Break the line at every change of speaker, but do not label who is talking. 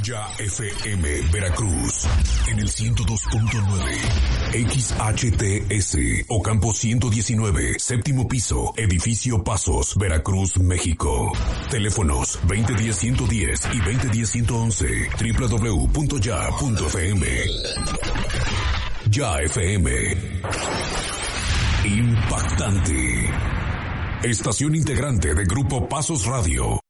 Ya FM Veracruz en el 102.9, XHTS Ocampo 119, séptimo piso, edificio Pasos, Veracruz, México. Teléfonos 2010-110 y 2010-111, www.ya.fm. Ya FM. Impactante. Estación integrante de Grupo Pasos Radio.